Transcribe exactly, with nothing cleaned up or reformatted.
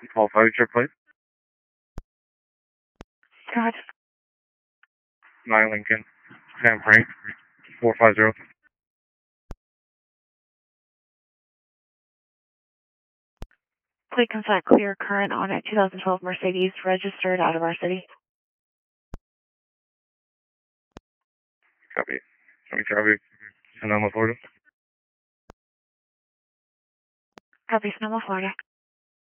Paul fire truck plate. God. nine Lincoln. Sam Frank. four five zero. Plate consent clear current on a two thousand twelve Mercedes registered out of our city. Copy. Let me copy. Sonoma, Florida. Copy, Sonoma, Florida.